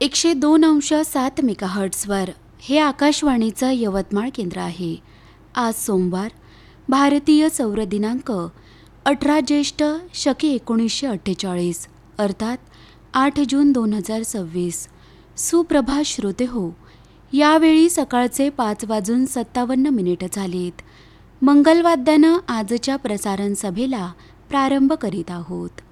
102.7 मेगाहर्ट्झवर हे आकाशवाणीचं यवतमाळ केंद्र आहे. आज सोमवार, भारतीय सौर दिनांक 18 ज्येष्ठ शके 1948 अर्थात 8 जून 2026. सुप्रभात श्रोते हो. यावेळी सकाळचे 5:57 झालेत. मंगलवाद्यानं आजच्या प्रसारण सभेला प्रारंभ करीत आहोत.